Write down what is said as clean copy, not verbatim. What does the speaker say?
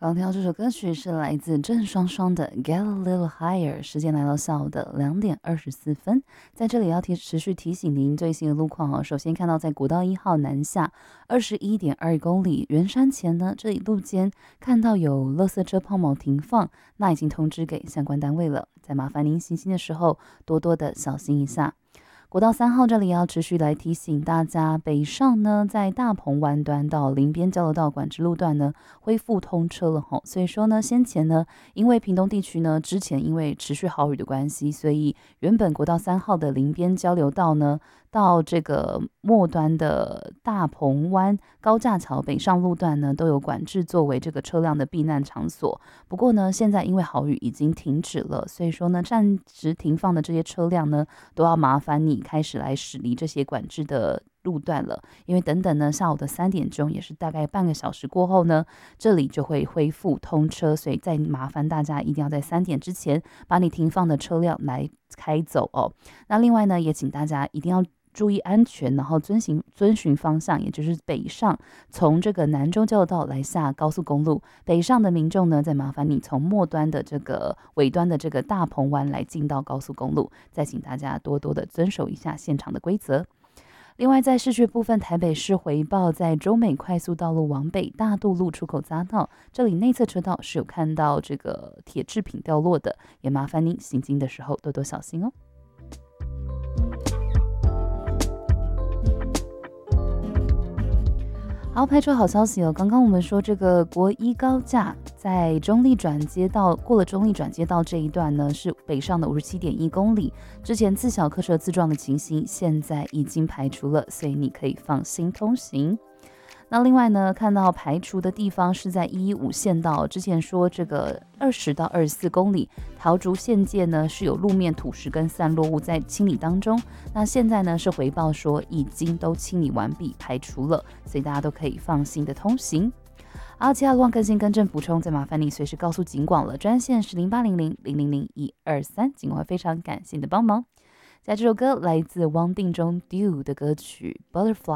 刚听到这首歌曲是来自郑双双的《Get a Little Higher》，时间来到下午的2点24分，在这里要持续提醒您最新的路况哦。首先看到在国道1号南下21.2公里，圆山前呢这里路肩看到有垃圾车抛锚停放，那已经通知给相关单位了，再麻烦您行进的时候多多的小心一下。国道3号这里要持续来提醒大家，北上呢，在大鹏湾端到林边交流道管制路段呢，恢复通车了吼。所以说呢，先前呢，因为屏东地区呢，之前因为持续豪雨的关系，所以原本国道3号的林边交流道呢，到这个末端的大鹏湾高架桥北上路段呢，都有管制作为这个车辆的避难场所。不过呢，现在因为豪雨已经停止了，所以说呢，暂时停放的这些车辆呢，都要麻烦你开始来驶离这些管制的路段了，因为等等呢，下午的3点钟，也是大概半个小时过后呢，这里就会恢复通车，所以再麻烦大家一定要在3点之前把你停放的车辆来开走哦。那另外呢，也请大家一定要注意安全，然后遵循方向，也就是北上，从这个南州交流道来下高速公路。北上的民众呢，再麻烦你从末端的这个尾端的这个大鹏湾来进到高速公路，再请大家多多的遵守一下现场的规则。另外，在市区部分，台北市回报在中美快速道路往北大渡路出口匝道，这里内侧车道是有看到这个铁制品掉落的，也麻烦您行经的时候多多小心哦。好，派出好消息哦！刚刚我们说这个国一高架在中立转接道过了中立转接道这一段呢，是北上的57.1公里。之前自小客车自撞的情形，现在已经排除了，所以你可以放心通行。那另外呢，看到排除的地方是在115线道，之前说这个20到24公里桃竹县界呢是有路面土石跟散落物在清理当中，那现在呢是回报说已经都清理完毕，排除了，所以大家都可以放心的通行。好，其他路况更新更正补充，再麻烦你随时告诉警广了，专线是0800000123，警广会非常感谢你的帮忙。在这首歌来自汪定中 Dew 的歌曲 Butterfly。